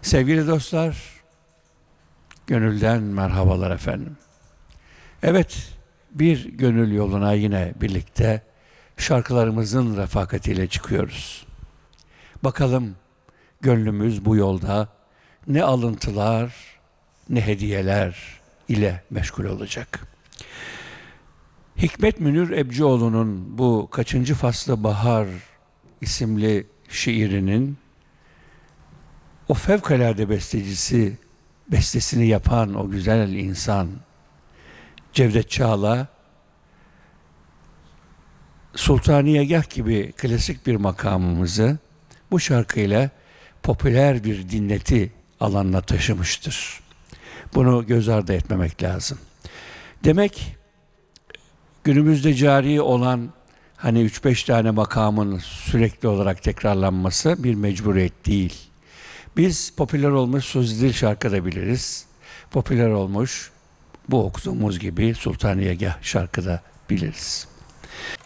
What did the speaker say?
Sevgili dostlar, gönülden merhabalar efendim. Evet, bir gönül yoluna yine birlikte şarkılarımızın refakatiyle çıkıyoruz. Bakalım gönlümüz bu yolda ne alıntılar ne hediyeler ile meşgul olacak. Hikmet Münir Ebcioğlu'nun bu kaçıncı faslı bahar isimli şiirinin o fevkalade bestesini yapan o güzel insan Cevdet Çağla, Sultaniyegah gibi klasik bir makamımızı bu şarkıyla popüler bir dinleti alanına taşımıştır. Bunu göz ardı etmemek lazım. Demek günümüzde cari olan hani 3-5 tane makamın sürekli olarak tekrarlanması bir mecburiyet değil. Biz popüler olmuş sözlü şarkı da biliriz. Popüler olmuş bu okuduğumuz gibi Sultaniyegah şarkı da biliriz.